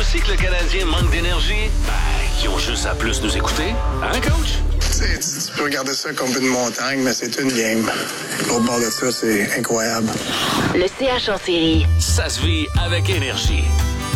aussi que le Canadien manque d'énergie? Ben, ils ont juste à plus nous écouter. Hein, coach? Tu peux regarder ça comme une montagne, mais c'est une game. Au bord de ça, c'est incroyable. Le CH en série. Ça se vit avec énergie.